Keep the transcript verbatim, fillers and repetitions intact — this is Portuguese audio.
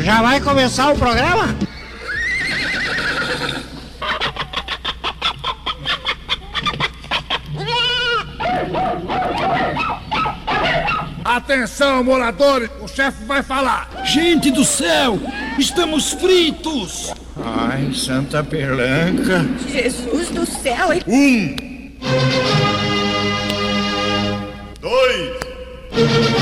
Já vai começar o programa? Atenção, moradores, o chefe vai falar. Gente do céu, estamos fritos. Ai, Santa Perlanca. Jesus do céu, hein? Um, dois,